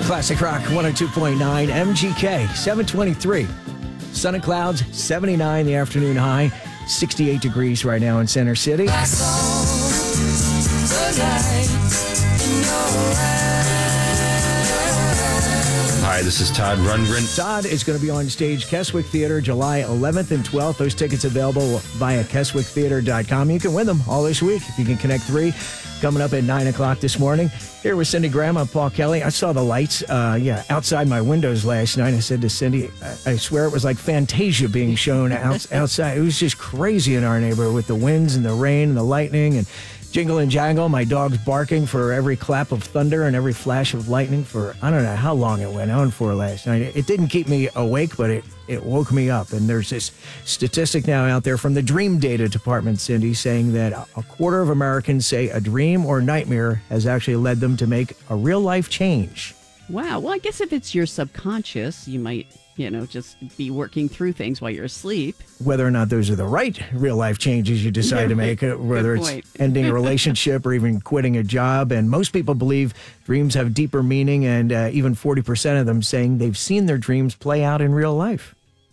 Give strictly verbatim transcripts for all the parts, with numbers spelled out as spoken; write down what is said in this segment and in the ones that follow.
Classic Rock one oh two point nine, M G K, seven twenty-three. Sun and clouds, seventy-nine the afternoon high, sixty-eight degrees right now in Center City. Hi, this is Todd Rundgren. Todd is going to be on stage, Keswick Theater, July eleventh and twelfth. Those tickets available via keswick theater dot com. You can win them all this week if you can connect three. Coming up at nine o'clock this morning. Here with Cindy Graham, I'm Paul Kelly. I saw the lights uh, yeah, outside my windows last night. I said to Cindy, I, I swear it was like Fantasia being shown out, outside. It was just crazy in our neighborhood with the winds and the rain and the lightning and jingle and jangle. My dog's barking for every clap of thunder and every flash of lightning for, I don't know how long it went on for last night. It didn't keep me awake, but it, it woke me up. And there's this statistic now out there from the Dream Data Department, Cindy, saying that a quarter of Americans say a dream or nightmare has actually led them to make a real-life change. Wow. Well, I guess if it's your subconscious, you might, you know, just be working through things while you're asleep. Whether or not those are the right real-life changes you decide Yeah, to make, right. whether Good it's point. ending a relationship or even quitting a job. And most people believe dreams have deeper meaning, and uh, even forty percent of them saying they've seen their dreams play out in real life.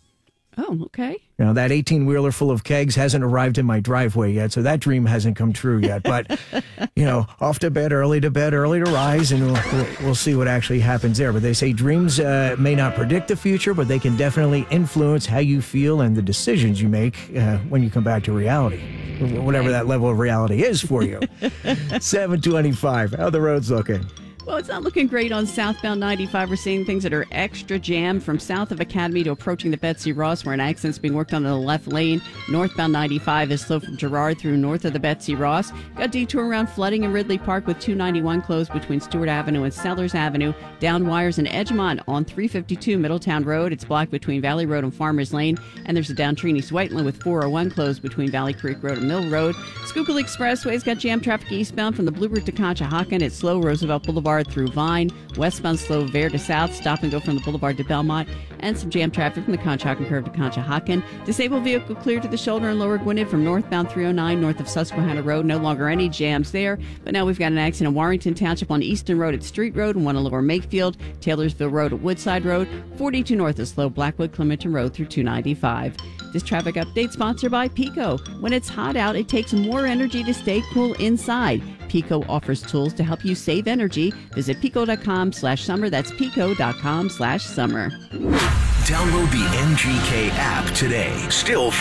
Oh, okay. You know, that eighteen-wheeler full of kegs hasn't arrived in my driveway yet, so that dream hasn't come true yet. But, you know, off to bed, early to bed, early to rise, and we'll, we'll, we'll see what actually happens there. But they say dreams uh, may not predict the future, but they can definitely influence how you feel and the decisions you make uh, when you come back to reality, whatever that level of reality is for you. seven twenty-five, how the roads looking? Well, it's not looking great on southbound ninety-five. We're seeing things that are extra jammed from south of Academy to approaching the Betsy Ross, where an accident's being worked on in the left lane. Northbound ninety-five is slow from Girard through north of the Betsy Ross. Got detour around flooding in Ridley Park with two ninety-one closed between Stewart Avenue and Sellers Avenue. Down wires in Edgemont on three fifty-two Middletown Road. It's blocked between Valley Road and Farmers Lane. And there's a down Trini Sweightland with four oh one closed between Valley Creek Road and Mill Road. Schuylkill Expressway's got jam traffic eastbound from the Blue Route to Conshohocken. It's slow Roosevelt Boulevard through Vine. Westbound slow Vare to South. Stop and go from the Boulevard to Belmont. And some jam traffic from the Conshohocken curve to Conshohocken. Disabled vehicle clear to the shoulder in Lower Gwinnett from northbound three oh nine north of Susquehanna Road. No longer any jams there. But now we've got an accident in Warrington Township on Easton Road at Street Road and one on Lower Makefield. Taylorsville Road at Woodside Road. forty-two north is slow Blackwood Clementon Road through two ninety-five. This traffic update sponsored by Pico. When it's hot out, it takes more energy to stay cool inside. Pico offers tools to help you save energy. Visit pico.com slash summer. That's pico.com slash summer. Download the M G K app today. Still